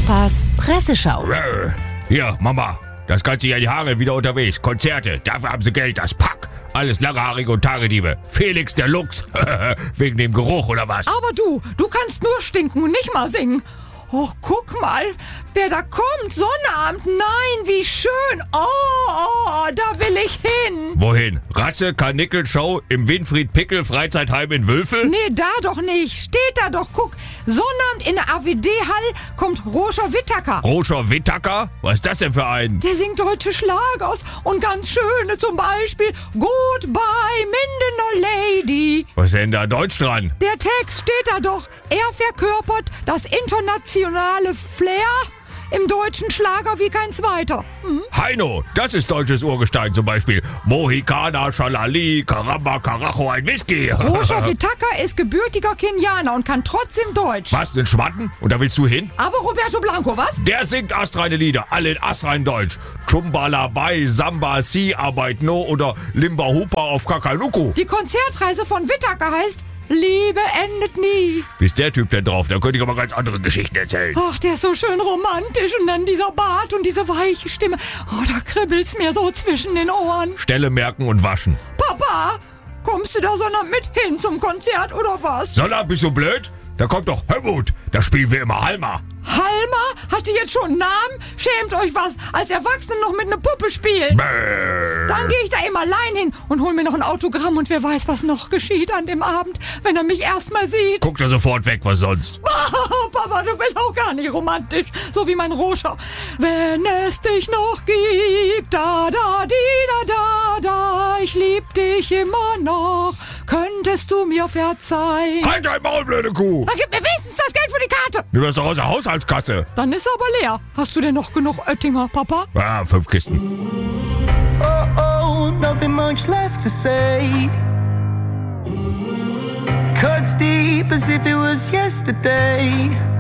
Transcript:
Papas Presseschau. Hier, Mama, das ganze Jahr die Haare wieder unterwegs. Konzerte, dafür haben sie Geld, das Pack. Alles Langhaarige und Tagediebe. Felix der Luchs. Wegen dem Geruch oder was? Aber du kannst nur stinken und nicht mal singen. Och, guck mal, wer da kommt. Sonnabend, nein, wie schön. Oh, da will ich hin. Wohin? Rasse, Karnickel-Show im Winfried-Pickel-Freizeitheim in Wülfel? Nee, da doch nicht. Steht da doch, guck. Sonnabend in der AWD-Hall kommt Roscher Wittaker. Roscher Wittaker? Was ist das denn für ein? Der singt deutsche Schlagers und ganz schöne, zum Beispiel Goodbye, Mindener Lady. Was ist denn da Deutsch dran? Der Text steht da doch. Er verkörpert das internationale Flair im deutschen Schlager wie kein zweiter. Heino, das ist deutsches Urgestein zum Beispiel. Mohikana, Schalali, Karamba, Karacho, ein Whisky. Roscher Wittaker ist gebürtiger Kenianer und kann trotzdem Deutsch. Was, ein Schwatten? Und da willst du hin? Aber Roberto Blanco, was? Der singt astreine Lieder, alle in astrein Deutsch. Chumbalabai, Samba, Si, Arbeit No oder Limba Hupa auf Kakaluku. Die Konzertreise von Wittaker heißt Liebe endet nie. Wie ist der Typ denn drauf? Da könnte ich aber ganz andere Geschichten erzählen. Ach, der ist so schön romantisch und dann dieser Bart und diese weiche Stimme. Oh, da kribbelt's mir so zwischen den Ohren. Stelle merken und waschen. Papa, kommst du da Sonnabend mit hin zum Konzert oder was? Sonnabend, bist du blöd? Da kommt doch Helmut. Da spielen wir immer Halma. Halma? Hat die jetzt schon einen Namen? Schämt euch was, als Erwachsene noch mit einer Puppe spielen. Dann gehe ich da immer allein hin und hol mir noch ein Autogramm und wer weiß, was noch geschieht an dem Abend, wenn er mich erstmal sieht. Guck da sofort weg, was sonst. Papa, du bist auch gar nicht romantisch, so wie mein Roscher. Wenn es dich noch gibt, da, da, di, da, da, da, ich lieb dich immer noch, könntest du mir verzeihen. Halt dein Maul, blöde Kuh. Dann gib mir wenigstens das Geld für die Karte. Nimm das doch aus der Haushaltskasse. Dann ist er aber leer. Hast du denn noch genug Oettinger, Papa? 5 Kisten. Oh, nothing much left to say. Cuts deep as if it was yesterday.